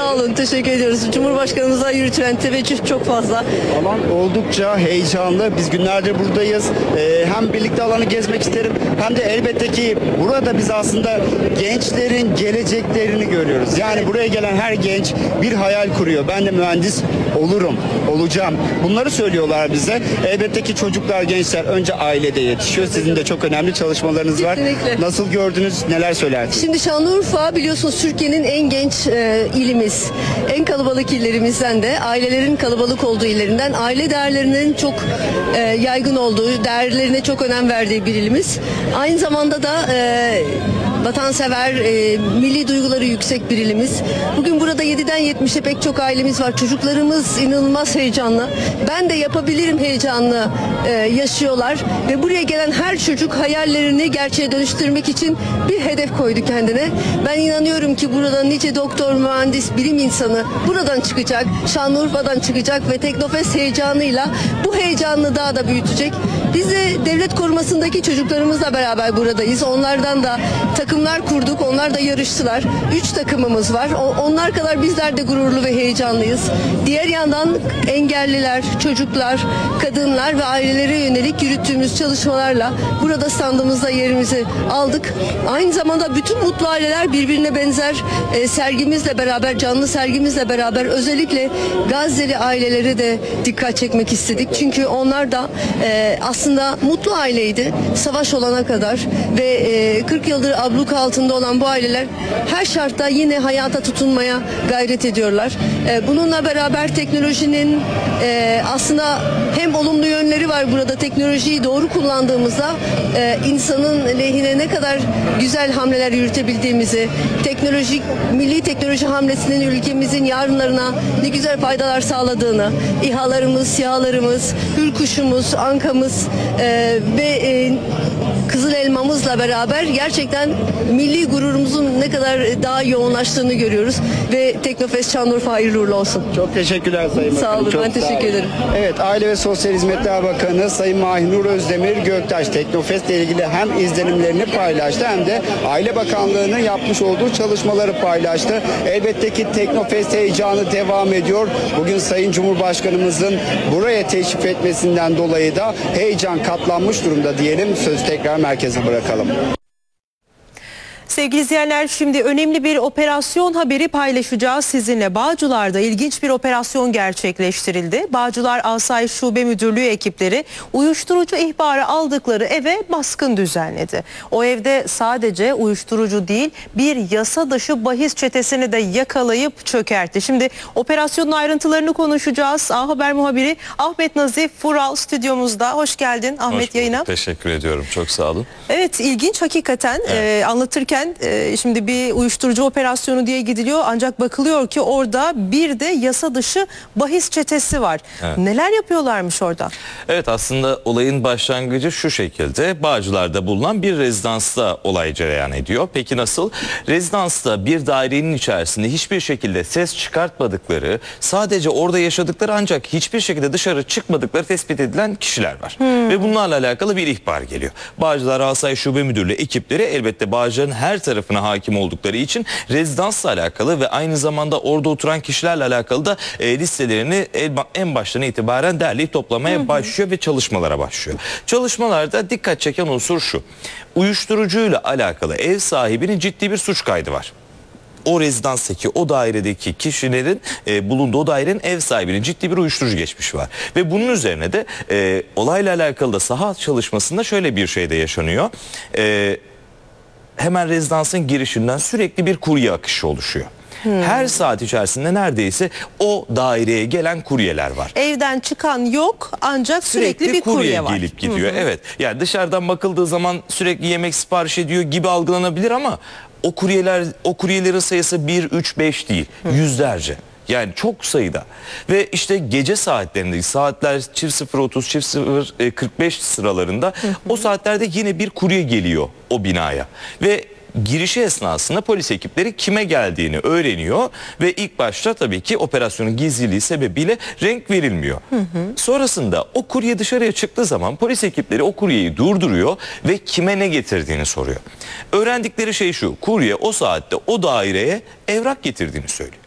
Sağ olun, teşekkür ediyoruz. Cumhurbaşkanımıza yürütülen teveccüh çok fazla. Alan oldukça heyecanlı. Biz günlerdir buradayız. Hem birlikte alanı gezmek isterim hem de elbette ki burada biz aslında gençlerin geleceklerini görüyoruz. Yani buraya gelen her genç bir hayal kuruyor. Ben de mühendis olurum, olacağım. Bunları söylüyorlar bize. Elbette ki çocuklar, gençler önce ailede yetişiyor. Sizin de çok önemli çalışmalarınız var. Kesinlikle. Nasıl gördünüz, neler söylersiniz? Şimdi Şanlıurfa biliyorsunuz Türkiye'nin en genç ilimiz. En kalabalık illerimizden de, ailelerin kalabalık olduğu illerinden, aile değerlerinin çok yaygın olduğu, değerlerine çok önem verdiği bir ilimiz. Aynı zamanda da vatansever, milli duyguları yüksek bir ilimiz. Bugün burada 7'den 70'e pek çok ailemiz var. Çocuklarımız inanılmaz heyecanlı. Ben de yapabilirim heyecanlı yaşıyorlar. Ve buraya gelen her çocuk hayallerini gerçeğe dönüştürmek için bir hedef koydu kendine. Ben inanıyorum ki burada nice doktor, mühendis, bilim insanı buradan çıkacak, Şanlıurfa'dan çıkacak ve Teknofest heyecanıyla bu heyecanını daha da büyütecek. Biz de devlet korumasındaki çocuklarımızla beraber buradayız. Onlardan da takımlar kurduk. Onlar da yarıştılar. 3 takımımız var. Onlar kadar bizler de gururlu ve heyecanlıyız. Diğer yandan engelliler, çocuklar, kadınlar ve ailelere yönelik yürüttüğümüz çalışmalarla burada standımızda yerimizi aldık. Aynı zamanda bütün mutlu aileler birbirine benzer sergimizle beraber, canlı sergimizle beraber özellikle Gazze'li ailelere de dikkat çekmek istedik. Çünkü onlar da aslında mutlu aileydi savaş olana kadar ve 40 yıldır abluka altında olan bu aileler her şartta yine hayata tutunmaya gayret ediyorlar. Bununla beraber teknolojinin aslında hem olumlu yönleri var burada. Teknolojiyi doğru kullandığımızda insanın lehine ne kadar güzel hamleler yürütebildiğimizi, milli teknoloji hamlesinin ülkemizin yarınlarına ne güzel faydalar sağladığını, İHA'larımız, SİHA'larımız, Hürkuş'umuz, Anka'mız ve Kızıl Elmamızla beraber gerçekten milli gururumuzun ne kadar daha yoğunlaştığını görüyoruz ve Teknofest Şanlıurfa hayırlı uğurlu olsun. Çok teşekkürler Sayın Bakanım. Sağ olun, Çok ben teşekkür ederim. Evet, Aile ve Sosyal Hizmetler Bakanı Sayın Mahinur Özdemir Göktaş Teknofest ile ilgili hem izlenimlerini paylaştı hem de Aile Bakanlığı'nın yapmış olduğu çalışmaları paylaştı. Elbette ki Teknofest heyecanı devam ediyor. Bugün Sayın Cumhurbaşkanımızın buraya teşrif etmesinden dolayı da heyecan katlanmış durumda diyelim. Sözü tekrar merkeze bırakalım. Sevgili izleyenler, şimdi önemli bir operasyon haberi paylaşacağız sizinle. Bağcılar'da ilginç bir operasyon gerçekleştirildi. Bağcılar Asayiş Şube Müdürlüğü ekipleri uyuşturucu ihbarı aldıkları eve baskın düzenledi. O evde sadece uyuşturucu değil, bir yasa dışı bahis çetesini de yakalayıp çökertti. Şimdi operasyonun ayrıntılarını konuşacağız. A Haber muhabiri Ahmet Nazif Vural stüdyomuzda. Hoş geldin Ahmet, yayına. Teşekkür ediyorum. Çok sağ olun. Evet, ilginç hakikaten. Evet. Anlatırken şimdi bir uyuşturucu operasyonu diye gidiliyor ancak bakılıyor ki orada bir de yasa dışı bahis çetesi var. Evet. Neler yapıyorlarmış orada? Evet, aslında olayın başlangıcı şu şekilde: Bağcılar'da bulunan bir rezidansta olay cereyan ediyor. Peki nasıl? Rezidansta bir dairenin içerisinde hiçbir şekilde ses çıkartmadıkları, sadece orada yaşadıkları ancak hiçbir şekilde dışarı çıkmadıkları tespit edilen kişiler var. Ve bunlarla alakalı bir ihbar geliyor. Bağcılar Asayiş Şube Müdürlüğü ekipleri elbette Bağcılar'ın her tarafına hakim oldukları için rezidansla alakalı ve aynı zamanda orada oturan kişilerle alakalı da listelerini en baştan itibaren derleyip toplamaya başlıyor ve çalışmalara başlıyor. Çalışmalarda dikkat çeken unsur şu: uyuşturucuyla alakalı ev sahibinin ciddi bir suç kaydı var. O rezidanstaki, o dairedeki kişilerin bulunduğu o dairenin ev sahibinin ciddi bir uyuşturucu geçmişi var. Ve bunun üzerine de olayla alakalı da saha çalışmasında şöyle bir şey de yaşanıyor. Hemen rezidansın girişinden sürekli bir kurye akışı oluşuyor. Her saat içerisinde neredeyse o daireye gelen kuryeler var. Evden çıkan yok ancak sürekli bir kurye var. Gelip gidiyor. Evet. Yani dışarıdan bakıldığı zaman sürekli yemek sipariş ediyor gibi algılanabilir ama o kuryelerin sayısı 1, 3, 5 değil. Yüzlerce. Yani çok sayıda. Ve işte gece saatlerinde, saatler 00.30, 00.45 sıralarında o saatlerde yine bir kurye geliyor o binaya. Ve girişi esnasında polis ekipleri kime geldiğini öğreniyor ve ilk başta tabii ki operasyonun gizliliği sebebiyle renk verilmiyor. Sonrasında o kurye dışarıya çıktığı zaman polis ekipleri o kuryeyi durduruyor ve kime ne getirdiğini soruyor. Öğrendikleri şey şu: kurye o saatte o daireye evrak getirdiğini söylüyor.